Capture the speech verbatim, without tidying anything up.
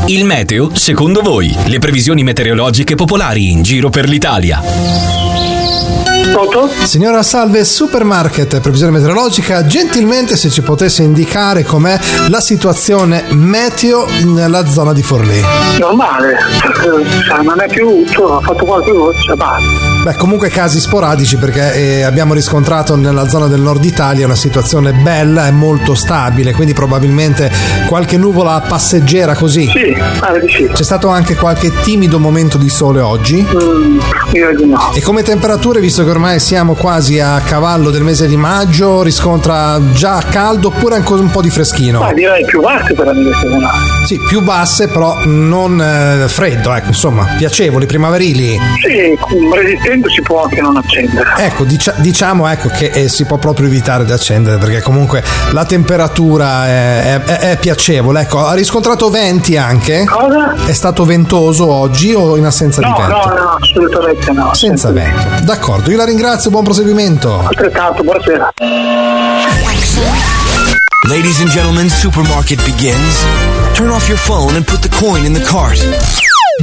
Il meteo, secondo voi, le previsioni meteorologiche popolari in giro per l'Italia. Pronto? Signora Salve, Supermarket, previsione meteorologica, gentilmente se ci potesse indicare com'è la situazione meteo nella zona di Forlì. Normale, cioè, non è piovuto, ha fatto qualche goccia, basta. Beh, comunque casi sporadici perché eh, abbiamo riscontrato nella zona del nord Italia una situazione bella e molto stabile, quindi probabilmente qualche nuvola passeggera così. Sì, pare di sì. C'è stato anche qualche timido momento di sole oggi? Mm, io di no. E come temperature, visto che ormai siamo quasi a cavallo del mese di maggio, riscontra già caldo oppure ancora un po' di freschino? Ma direi più basse per la mia stagionale. Sì, più basse però non eh, freddo, ecco, insomma, piacevoli, primaverili. Sì, resistente si può anche non accendere. Ecco, dicia- diciamo ecco che eh, si può proprio evitare di accendere perché comunque la temperatura è, è, è piacevole. Ecco, ha riscontrato venti anche? Cosa? È stato ventoso oggi o in assenza No, di vento? no, no, assolutamente no. Senza vento. D'accordo, io la ringrazio, buon proseguimento. Altrettanto, buonasera. Ladies and gentlemen, Supermarket begins. Turn off your phone and put the coin in the cart.